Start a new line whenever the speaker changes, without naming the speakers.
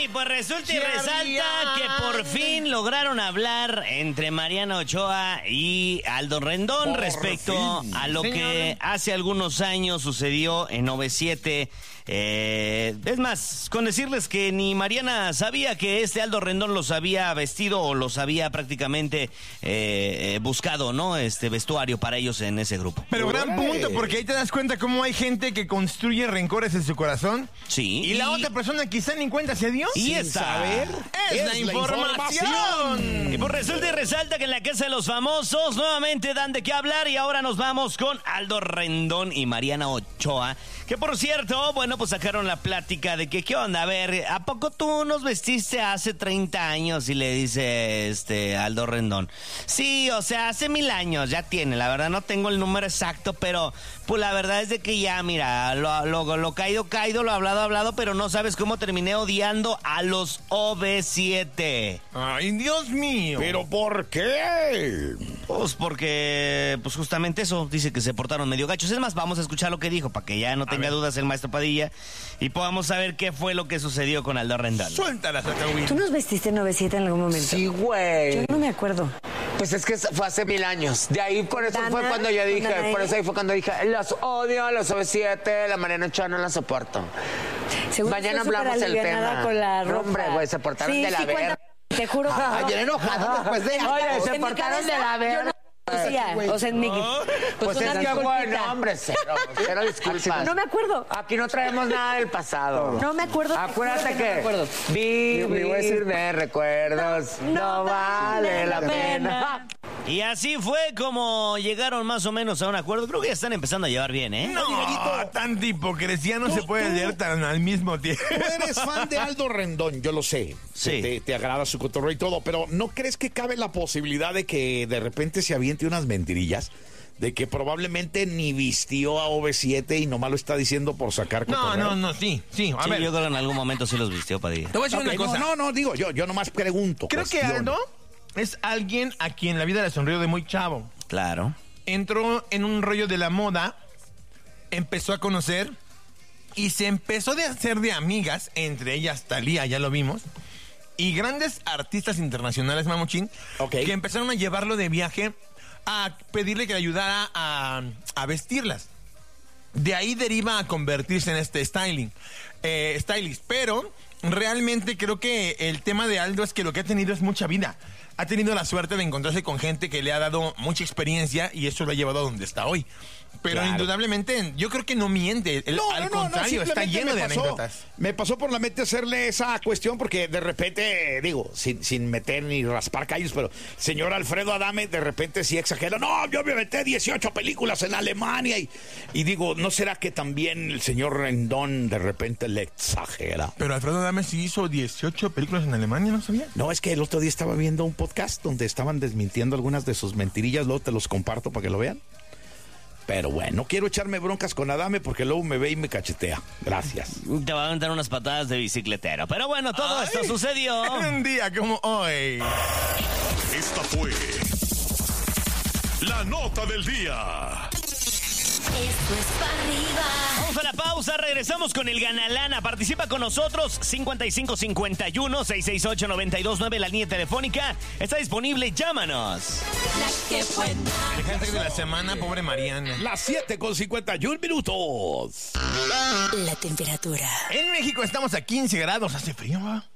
y pues resulta y resalta que por fin lograron hablar entre Mariana Ochoa y Aldo Rendón respecto a lo que hace algunos años sucedió en OV7. Es más, con decirles que ni Mariana sabía que Aldo Rendón los había vestido o los había prácticamente buscado, ¿no? Vestuario para ellos en ese grupo.
Pero gran punto, porque ahí te das cuenta cómo hay gente que construye rencores en su corazón.
Sí.
Y la otra persona quizá ni cuenta se dio.
Y esta
saber
es la información.
Y pues resulta y resalta que en la Casa de los Famosos nuevamente dan de qué hablar y ahora nos vamos con Aldo Rendón y Mariana Ochoa, que por cierto, bueno, pues sacaron la plática de que, ¿qué onda? A ver, ¿a poco tú nos vestiste hace 30 años? Y le dice Aldo Rendón. Sí, o sea, hace 1000 años ya tiene, la verdad no tengo el número exacto, pero pues la verdad es de que ya, mira, lo caído, lo hablado, pero no sabes cómo terminé odiando a los OV7.
Ay, Dios mío.
¿Pero por qué?
Pues porque, pues justamente eso, dice que se portaron medio gachos. Es más, vamos a escuchar lo que dijo para que ya no tenga dudas el maestro Padilla y podamos saber qué fue lo que sucedió con Aldo Rendón.
Suéltala, Sacahuil.
¿Tú nos vestiste en 9-7 en algún momento?
Sí, güey.
Yo no me acuerdo.
Pues es que fue hace 1000 años. De ahí, por eso fue cuando yo dije, los odio, los OV7, la Mariana Ochoa no la soporto.
Seguro
Mañana
estoy
hablamos del
superalivianada
tema.
con la ropa.
Hombre, güey, se portaron de la verga.
Cuéntame, te juro que no.
Ayer enojado después de...
Oye, se
En mi
portaron de
cabeza,
la verga.
yo no conocía, o sea, en mi...
Pues
una
es que
disculpita.
bueno, hombre, cero disculpas.
No me acuerdo.
Aquí no traemos nada del pasado.
No me acuerdo.
Acuérdate
te juro que no me acuerdo.
vivir de recuerdos no vale la pena.
Y así fue como llegaron más o menos a un acuerdo. Creo que ya están empezando a llevar bien, ¿eh?
No, tanta hipocresía no se puede leer tan al mismo tiempo.
Tú eres fan de Aldo Rendón, yo lo sé.
Sí.
Te agrada su cotorreo y todo, pero ¿no crees que cabe la posibilidad de que de repente se aviente unas mentirillas? De que probablemente ni vistió a OV7 y nomás lo está diciendo por sacar cotorreo.
No, sí. A
Sí,
ver,
yo creo que en algún momento sí los vistió Padilla.
te voy a decir
Ok,
una cosa.
no, digo, yo nomás pregunto.
Creo que
cuestiono.
Aldo es alguien a quien la vida le sonrió de muy chavo.
Claro.
Entró en un rollo de la moda, empezó a conocer y se empezó a hacer de amigas, entre ellas Thalía, ya lo vimos, y grandes artistas internacionales, Mamuchín, que empezaron a llevarlo de viaje a pedirle que le ayudara a vestirlas. De ahí deriva a convertirse en stylist, pero realmente creo que el tema de Aldo es que lo que ha tenido es mucha vida. Ha tenido la suerte de encontrarse con gente que le ha dado mucha experiencia y eso lo ha llevado a donde está hoy. Pero
Claro.
Indudablemente, yo creo que no miente. Al contrario, está
simplemente
lleno de
me pasó.
anécdotas.
Me pasó por la mente hacerle esa cuestión porque de repente, digo, sin meter ni raspar callos, pero señor Alfredo Adame de repente sí exagera. No, yo me metí 18 películas en Alemania y digo, ¿no será que también el señor Rendón de repente le exagera?
Pero Alfredo Adame sí hizo 18 películas en Alemania, ¿no sabía?
No, es que el otro día estaba viendo un podcast donde estaban desmintiendo algunas de sus mentirillas, luego te los comparto para que lo vean. Pero bueno, no quiero echarme broncas con Adame porque luego me ve y me cachetea. Gracias.
Te va a aventar unas patadas de bicicletero. Pero bueno, todo esto sucedió.
Un día como hoy.
Esta fue la nota del día.
Esto es para arriba.
Vamos a la pausa, regresamos con el Ganalana. Participa con nosotros, 5551-668-929, la línea telefónica está disponible, llámanos.
La que buena.
El hashtag de la semana, pobre Mariana.
Las 7:51 minutos.
La temperatura.
En México estamos a 15 grados, hace frío, ¿va?